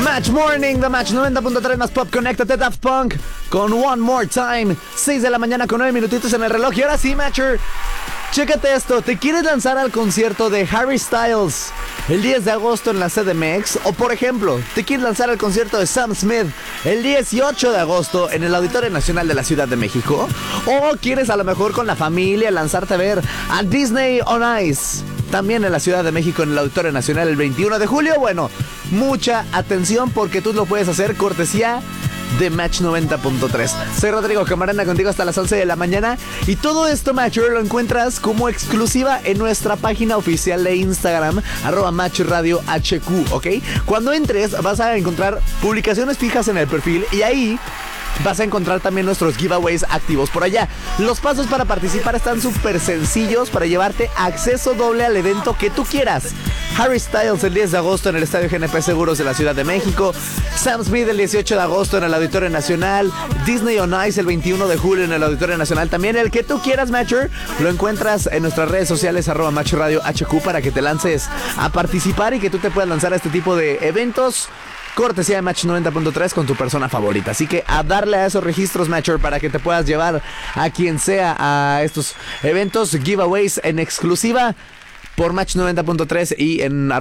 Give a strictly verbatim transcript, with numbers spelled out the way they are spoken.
Match Morning, The Match noventa punto tres más Pop. Conéctate, Daft Punk con One More Time. seis de la mañana con nueve minutitos en el reloj. Y ahora sí, Matcher, chécate esto. ¿Te quieres lanzar al concierto de Harry Styles el diez de agosto en la C D M X? O por ejemplo, ¿te quieres lanzar al concierto de Sam Smith el dieciocho de agosto en el Auditorio Nacional de la Ciudad de México? ¿O quieres a lo mejor con la familia lanzarte a ver a Disney on Ice también en la Ciudad de México en el Auditorio Nacional el veintiuno de julio? Bueno, mucha atención porque tú lo puedes hacer cortesía de Match noventa punto tres. Soy Rodrigo Camarena, contigo hasta las once de la mañana. Y todo esto, Matcher, lo encuentras como exclusiva en nuestra página oficial de Instagram, arroba Match Radio H Q, ¿ok? Cuando entres vas a encontrar publicaciones fijas en el perfil y ahí vas a encontrar también nuestros giveaways activos por allá. Los pasos para participar están súper sencillos para llevarte acceso doble al evento que tú quieras. Harry Styles el diez de agosto en el Estadio G N P Seguros de la Ciudad de México. Sam Smith el dieciocho de agosto en el Auditorio Nacional. Disney on Ice el veintiuno de julio en el Auditorio Nacional. También el que tú quieras, Matcher, lo encuentras en nuestras redes sociales, arroba Match Radio H Q, para que te lances a participar y que tú te puedas lanzar a este tipo de eventos cortesía de Match noventa punto tres con tu persona favorita. Así que a darle a esos registros, Matcher, para que te puedas llevar a quien sea a estos eventos, giveaways en exclusiva por Match noventa punto tres y en